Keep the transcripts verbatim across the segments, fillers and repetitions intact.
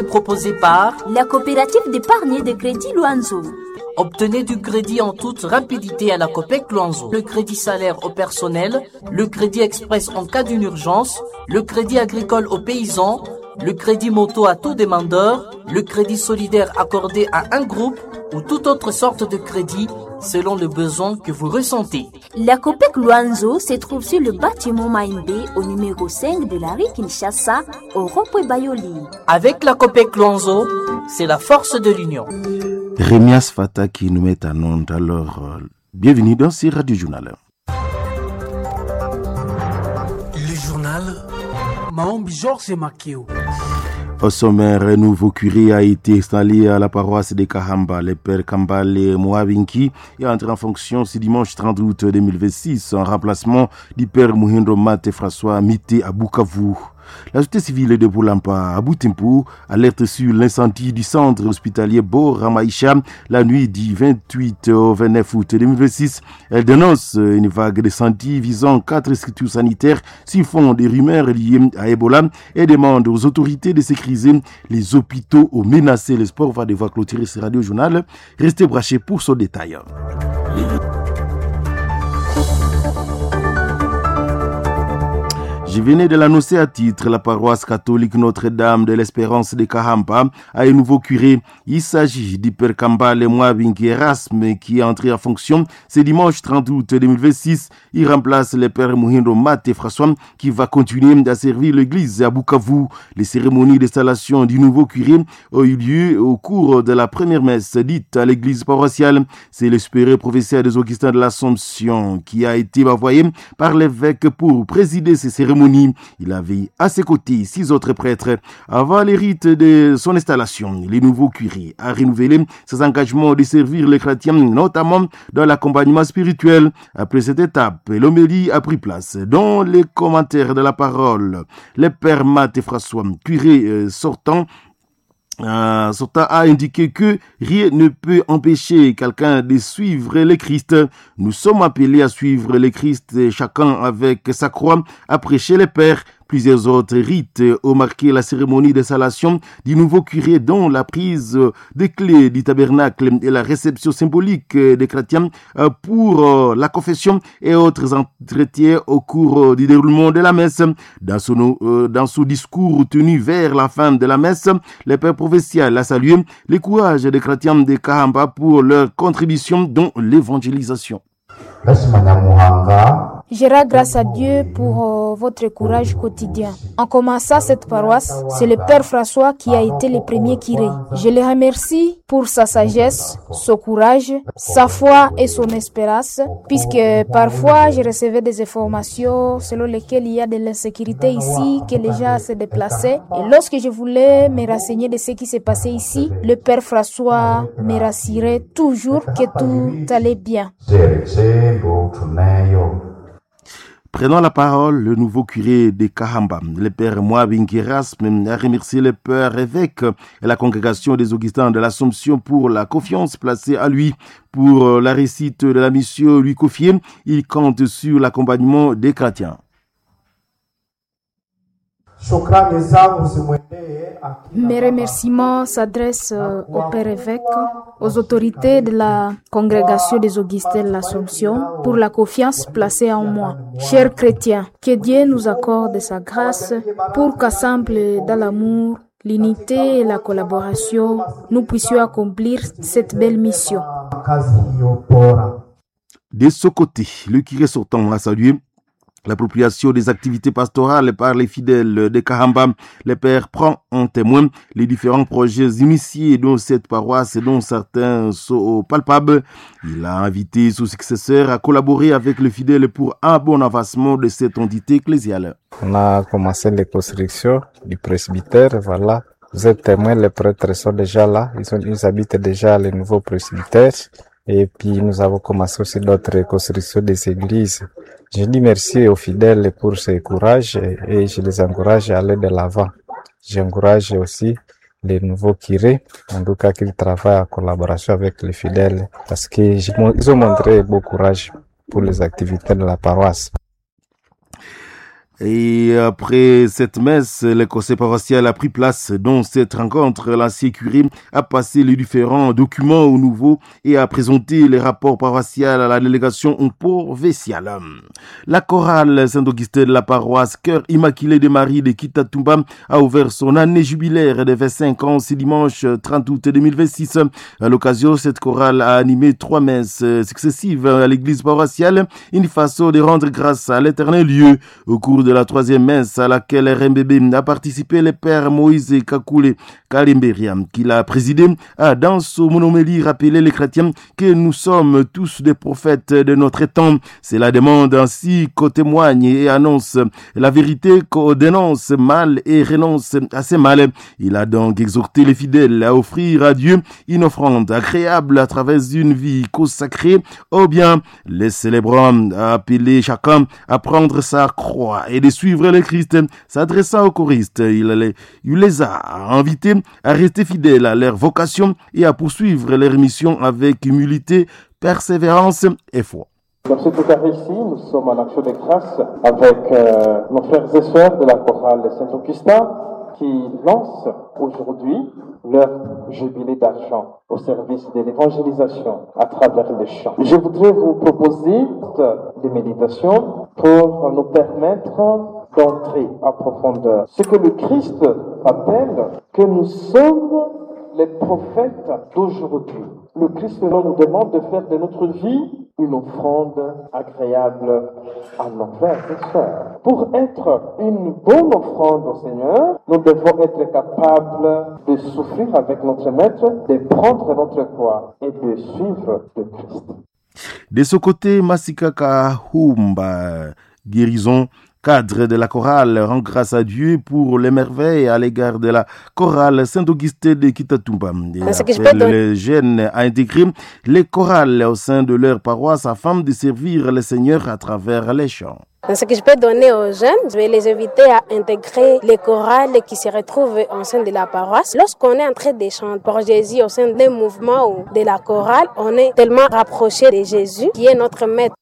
Proposé par la coopérative d'épargne et de crédit Luanzo. Obtenez du crédit en toute rapidité à la Copec Luanzo. Le crédit salaire au personnel, le crédit express en cas d'une urgence, le crédit agricole aux paysans, le crédit moto à tout demandeur, le crédit solidaire accordé à un groupe ou toute autre sorte de crédit selon le besoin que vous ressentez. La Copec Luanzo se trouve sur le bâtiment Maïmbé au numéro cinq de la rue Kinshasa au rond-point Bayoli. Avec la Copec Luanzo, c'est la force de l'union. Rémias Fata qui nous met en onde. Alors, euh, bienvenue dans ce Radio Journal. Le journal Maombi Georges Makio. Au sommaire, un nouveau curé a été installé à la paroisse de Kahamba. Le père Kambale Mwabinki est entré en fonction ce dimanche trente août deux mille vingt-six en remplacement du père Muhindo Mate François Mité à Bukavu. La société civile de Boulampa à Boutimpu alerte sur l'incendie du centre hospitalier Boramaïcha la nuit du vingt-huit au vingt-neuf août deux mille vingt-six. Elle dénonce une vague d'incendie visant quatre structures sanitaires sur fond des rumeurs liées à Ebola et demande aux autorités de sécuriser les hôpitaux aux menacés. Le sport va devoir clôturer ce radio journal. Restez branchés pour ce détail. Je venais de l'annoncer à titre, la paroisse catholique Notre-Dame de l'Espérance de Kahamba a un nouveau curé. Il s'agit du père Kambale Mwabinki Erasme qui est entré en fonction ce dimanche trente août deux mille vingt-six. Il remplace le père Muhindo Mate François qui va continuer à servir l'église à Bukavu. Les cérémonies d'installation du nouveau curé ont eu lieu au cours de la première messe dite à l'église paroissiale. C'est le supérieur professeur des Augustins de l'Assomption qui a été envoyé par l'évêque pour présider ces cérémonies. Il avait à ses côtés six autres prêtres. Avant les rites de son installation, le nouveau curé a renouvelé ses engagements de servir les chrétiens, notamment dans l'accompagnement spirituel. Après cette étape, l'homélie a pris place. Dans les commentaires de la parole, le père Mate François, curé euh, sortant, Euh, Sota a indiqué que rien ne peut empêcher quelqu'un de suivre le Christ. Nous sommes appelés à suivre le Christ, chacun avec sa croix, à prêcher le Père. Plusieurs autres rites ont marqué la cérémonie d'installation du nouveau curé, dont la prise des clés du tabernacle et la réception symbolique des chrétiens pour la confession et autres entretiens au cours du déroulement de la messe. Dans son, dans son discours tenu vers la fin de la messe, le père provincial a salué le courage des chrétiens de Kahamba pour leur contribution dans l'évangélisation. Je rends grâce à Dieu pour euh, votre courage quotidien. En commençant cette paroisse, c'est le Père François qui a été le premier curé. Je le remercie pour sa sagesse, son courage, sa foi et son espérance, puisque parfois je recevais des informations selon lesquelles il y a de l'insécurité ici, que les gens se déplaçaient. Et lorsque je voulais me renseigner de ce qui s'est passé ici, le Père François me rassurait toujours que tout allait bien. Prenant la parole, le nouveau curé de Kahamba, le père Mwabinki Erasme, a remercié le père évêque et la congrégation des Augustins de l'Assomption pour la confiance placée à lui pour la réussite de la mission lui confiée. Il compte sur l'accompagnement des chrétiens. Mes remerciements s'adressent au Père évêque, aux autorités de la congrégation des Augustins de l'Assomption pour la confiance placée en moi. Chers chrétiens, que Dieu nous accorde sa grâce pour qu'ensemble, dans l'amour, l'unité et la collaboration, nous puissions accomplir cette belle mission. De ce côté, le curé sortant a salué l'appropriation des activités pastorales par les fidèles de Kahamba. Le père prend en témoin les différents projets initiés dans cette paroisse, dont certains sont palpables. Il a invité son successeur à collaborer avec les fidèles pour un bon avancement de cette entité ecclésiale. On a commencé les constructions du presbytère, voilà. Vous êtes témoins, les prêtres sont déjà là, ils, sont, ils habitent déjà les nouveaux presbytères. Et puis nous avons commencé aussi d'autres constructions des églises. Je dis merci aux fidèles pour ce courage et je les encourage à aller de l'avant. J'encourage aussi les nouveaux curés, en tout cas qu'ils travaillent en collaboration avec les fidèles, parce qu'ils ont montré beau courage pour les activités de la paroisse. Et après cette messe, le conseil paroissial a pris place dans cette rencontre. L'ancien curé a passé les différents documents au nouveau et a présenté les rapports paroissiaux à la délégation provinciale. La chorale Saint-Augustin de la paroisse Cœur Immaculé de Marie de Kitatumba a ouvert son année jubilaire de vingt-cinq ans ce dimanche trente août deux mille vingt-six. À l'occasion, cette chorale a animé trois messes successives à l'église paroissiale, une façon de rendre grâce à l'éternel Dieu. Au cours de la troisième messe à laquelle R M B B a participé, le père Moïse Kakule Kalimberia, qui l'a présidé, a dans son monomélie rappelé les chrétiens que nous sommes tous des prophètes de notre temps. C'est la demande ainsi qu'on témoigne et annonce la vérité, qu'on dénonce mal et renonce à ces mal. Il a donc exhorté les fidèles à offrir à Dieu une offrande agréable à travers une vie consacrée au bien. Les célébrants a appelé chacun à prendre sa croix et de suivre le Christ. S'adressant aux choristes, il les, il les a invités à rester fidèles à leur vocation et à poursuivre leur mission avec humilité, persévérance et foi. Dans cette Eucharistie, nous sommes en action de grâce avec euh, nos frères et sœurs de la chorale de Saint-Augustin qui lancent aujourd'hui leur jubilé d'argent au service de l'évangélisation à travers les chants. Je voudrais vous proposer des méditations pour nous permettre d'entrer en profondeur. Ce que le Christ appelle que nous sommes les prophètes d'aujourd'hui. Le Christ nous demande de faire de notre vie une offrande agréable à nos frères et sœurs. Pour être une bonne offrande au Seigneur, nous devons être capables de souffrir avec notre Maître, de prendre notre croix et de suivre le Christ. De ce côté, Masika Kahumba, guérison, cadre de la chorale, rend grâce à Dieu pour les merveilles à l'égard de la chorale Saint-Augustin de Kitatumba. Les jeunes à intégrer les chorales au sein de leur paroisse afin de servir le Seigneur à travers les chants. Ce que je peux donner aux jeunes, je vais les inviter à intégrer les chorales qui se retrouvent au sein de la paroisse. Lorsqu'on est en train de chanter pour Jésus au sein des mouvements ou de la chorale, on est tellement rapproché de Jésus qui est notre maître.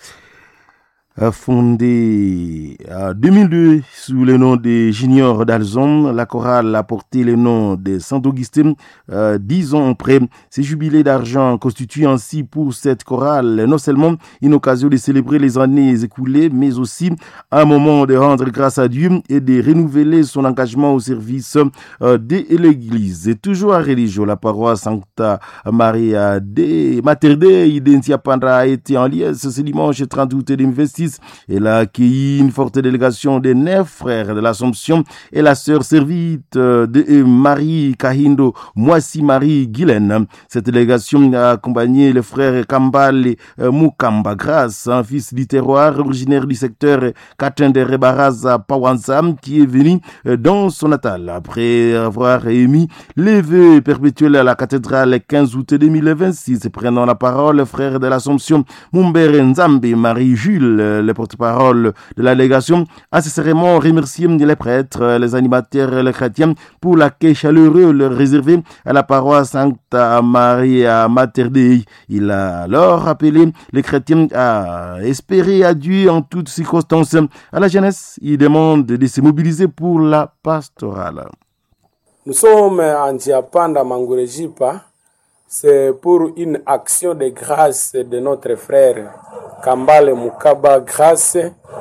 Fondée en deux mille deux sous le nom de Junior d'Alzon, la chorale a porté le nom de Saint-Augustin. Euh, dix ans après, ces jubilés d'argent constituent ainsi pour cette chorale non seulement une occasion de célébrer les années écoulées, mais aussi un moment de rendre grâce à Dieu et de renouveler son engagement au service euh, de l'Église. Et toujours à religion, la paroisse Sancta Maria de Mater Dei d'Intiapandra a été en liesse ce dimanche trente août deux mille vingt-six. Elle a accueilli une forte délégation des neuf frères de l'Assomption et la sœur servite de Marie Kahindo Moissi Marie Guylaine. Cette délégation a accompagné le frère Kambale Mukamba Grâce, un fils du terroir originaire du secteur Katende Rebaraza Pawanzam, qui est venu dans son natal après avoir émis les vœux perpétuels à la cathédrale le quinze août deux mille vingt-six. Prenant la parole, le frère de l'Assomption Mumbere Nzambe Marie Jules, le porte-parole de la délégation, a sincèrement remercié les prêtres, les animateurs et les chrétiens pour l'accueil chaleureux leur réservé à la paroisse Sancta Maria Mater Dei. Il a alors appelé les chrétiens à espérer à Dieu en toutes circonstances. À la jeunesse, il demande de se mobiliser pour la pastorale. Nous sommes en Diapanda Mangurejipa. C'est pour une action de grâce de notre frère Kambale Mukaba Grâce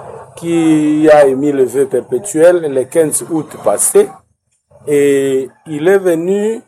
qui a émis le vœu perpétuel le quinze août passé. Et il est venu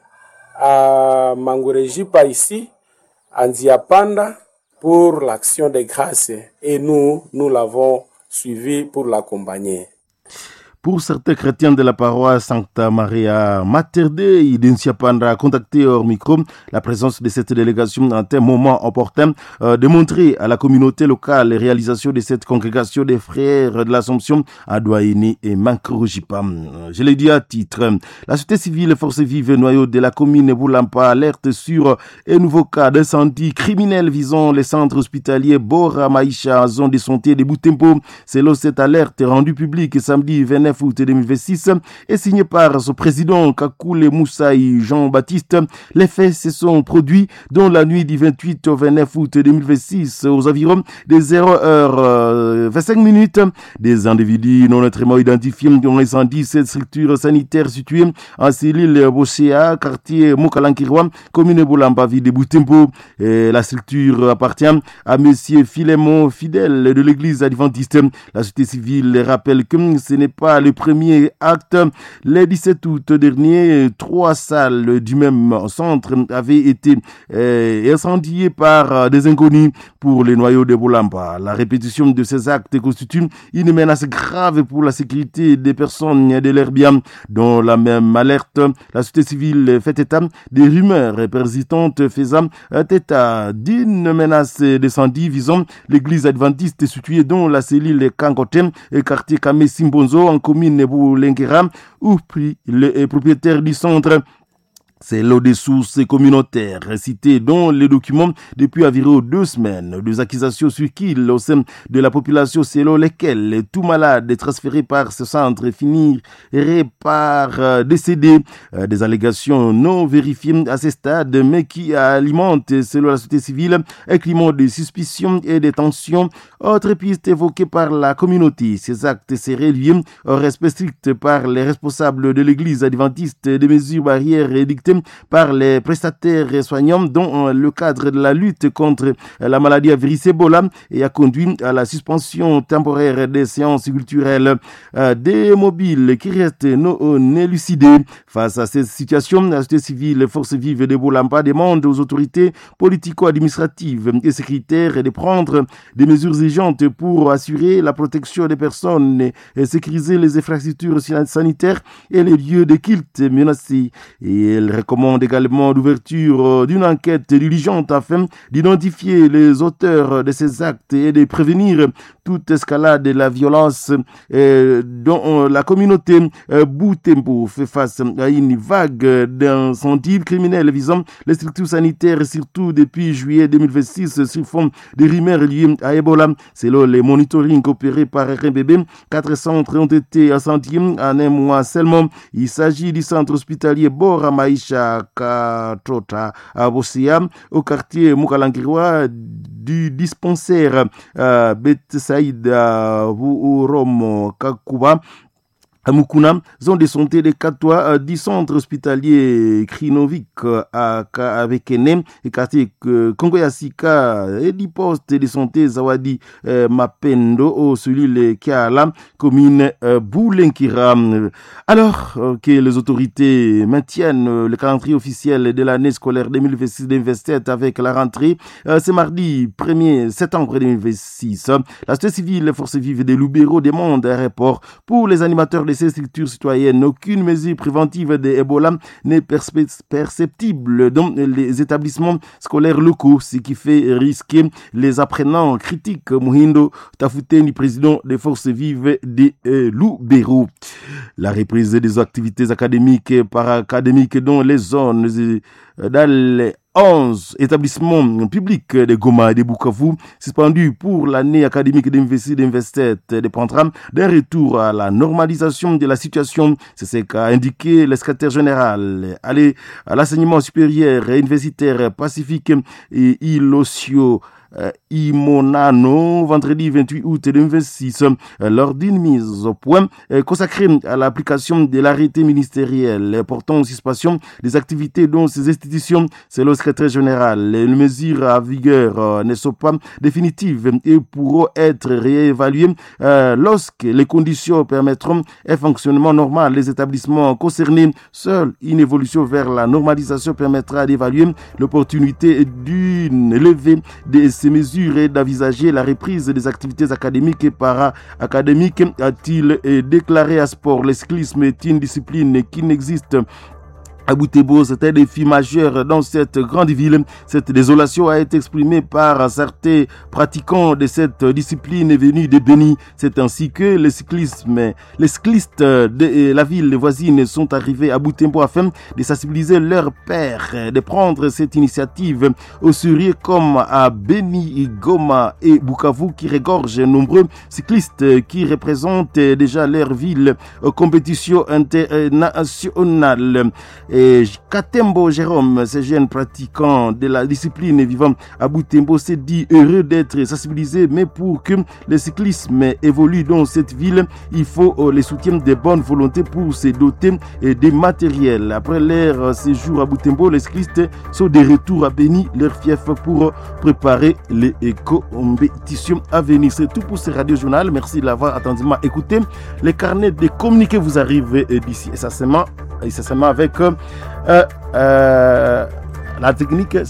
à Mangurejipa ici, en Diapanda, pour l'action de grâce. Et nous, nous l'avons suivi pour l'accompagner. Pour certains chrétiens de la paroisse Sancta Maria Mater Dei d'Intiapandra a contacté hors micro la présence de cette délégation en un moment opportun euh, de montrer à la communauté locale les réalisations de cette congrégation des frères de l'Assomption à Douaini et Mankurujipa. Je l'ai dit à titre. La société civile, force vive noyau de la commune Boulampa alerte sur un nouveau cas d'incendie criminel visant les centres hospitaliers Bora Maïcha, zone de santé de Boutempo. Selon cette alerte rendue publique samedi vingt-neuf vingt-neuf août deux mille vingt-six est signé par son président Kakule Moussaï Jean-Baptiste. Les faits se sont produits dans la nuit du vingt-huit au vingt-neuf août deux mille vingt-six aux environs des zéro heure vingt-cinq minutes. Des individus non autrement identifiés ont incendie cette structure sanitaire située en cellule Bochéa, quartier Mokalankirwa, commune Boulamba, ville de Boutempo. Et la structure appartient à monsieur Philémon Fidèle de l'église adventiste. La société civile rappelle que ce n'est pas le premier acte. Le dix-sept août dernier, trois salles du même centre avaient été euh, incendiées par des inconnus pour les noyaux de Boulamba. La répétition de ces actes constitue une menace grave pour la sécurité des personnes et de leurs biens. Dans la même alerte, la société civile fait état des rumeurs persistantes faisant état d'une menace d'incendie visant l'église adventiste située dans la cellule Kangotem et quartier Kame Simbonzo en commune Boulenguera, où le propriétaire du centre. C'est l'eau des sources communautaires citées dans les documents depuis environ deux semaines. Deux accusations sur qui au sein de la population selon lesquelles tout malade transféré par ce centre finirait par décéder. Des allégations non vérifiées à ce stade mais qui alimentent selon la société civile un climat de suspicion et de tension. Autre piste évoquée par la communauté. Ces actes seraient liés au respect strict par les responsables de l'église adventiste des mesures barrières édictées par les prestataires et soignants dans le cadre de la lutte contre la maladie à virus Ebola et a conduit à la suspension temporaire des séances culturelles. Des mobiles qui restent non élucidés. Face à cette situation, la société civile, les forces vives de Boulamba demandent aux autorités politico-administratives et sécuritaires de prendre des mesures urgentes pour assurer la protection des personnes et sécuriser les infrastructures sanitaires et les lieux de culte menacés. Et elle recommande également l'ouverture d'une enquête diligente afin d'identifier les auteurs de ces actes et de prévenir toute escalade de la violence euh, dont la communauté euh, Boutempo fait face à une vague d'incendies criminels visant les structures sanitaires, surtout depuis juillet deux mille vingt-six sur fond de rumeurs liées à Ebola. Selon les monitorings opérés par R M B B, quatre centres ont été incendiés en un mois seulement. Il s'agit du centre hospitalier Bora Maïcha Katrota à Bossia, au quartier Mukalankirwa, du dispensaire euh, Betsaïda Vuuromo Kakuba à Mukuna, zone de santé de Katoa, euh, du centre hospitalier Krinovic euh, à Kavekene et quartier euh, Kongoyasika et du poste de santé Zawadi euh, Mapendo au celui Kiala, commune euh, Boulenkira. Alors euh, que les autorités maintiennent euh, le calendrier officiel de l'année scolaire deux mille vingt-six deux mille vingt-sept avec la rentrée euh, ce mardi premier septembre deux mille vingt-six, la société civile, les forces vives des Loubéro demandent un report pour les animateurs de ces structures citoyennes. Aucune mesure préventive de Ebola n'est perceptible dans les établissements scolaires locaux, ce qui fait risquer les apprenants critiques. Muhindo Tafouteni, président des forces vives de euh, Loubéro. La reprise des activités académiques et para-académiques dans les zones euh, dans les onze établissements publics de Goma et de Bukavu suspendus pour l'année académique deux mille vingt-six deux mille vingt-sept dépendra d'un retour à la normalisation de la situation. C'est ce qu'a indiqué le secrétaire général Aller à l'enseignement supérieur et universitaire Pacifique et Ilosio Euh, Imonano, vendredi vingt-huit août deux mille vingt-six, euh, lors d'une mise au point euh, consacrée à l'application de l'arrêté ministériel portant aux suspensions des activités dans ces institutions. C'est le secrétaire général. Les mesures à vigueur euh, ne sont pas définitives et pourront être réévaluées euh, lorsque les conditions permettront un fonctionnement normal des établissements concernés. Seule une évolution vers la normalisation permettra d'évaluer l'opportunité d'une levée des ces mesures et d'envisager la reprise des activités académiques et para-académiques, a-t-il déclaré à Sport. Le cyclisme est une discipline qui n'existe à Butembo. C'est un défi majeur dans cette grande ville. Cette désolation a été exprimée par certains pratiquants de cette discipline venus de Beni. C'est ainsi que les cyclismes, les cyclistes de la ville voisine sont arrivés à Butembo afin de sensibiliser leurs pairs, de prendre cette initiative au sérieux comme à Beni, Goma et Bukavu qui regorgent nombreux cyclistes qui représentent déjà leur ville aux compétitions internationales. Et Katembo Jérôme, ce jeune pratiquant de la discipline vivant à Butembo, s'est dit heureux d'être sensibilisé, mais pour que le cyclisme évolue dans cette ville, il faut le soutien de bonne volonté pour se doter des matériels. Après leur séjour à Butembo, les cyclistes sont de retour à Beni, leur fief, pour préparer les compétitions à venir. C'est tout pour ce radio journal. Merci de l'avoir attentivement écouté. Les carnets de communiqués vous arrivent d'ici essentiellement, essentiellement avec euh, euh, la technique.